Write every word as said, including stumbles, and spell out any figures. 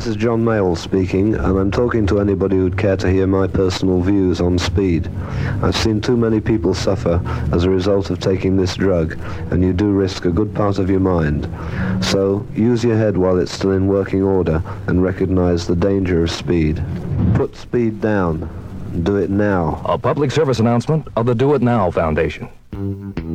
This is John Mayall speaking, and I'm talking to anybody who'd care to hear my personal views on speed. I've seen too many people suffer as a result of taking this drug, and you do risk a good part of your mind. So use your head while it's still in working order and recognize the danger of speed. Put speed down. Do it now. A public service announcement of the Do It Now Foundation.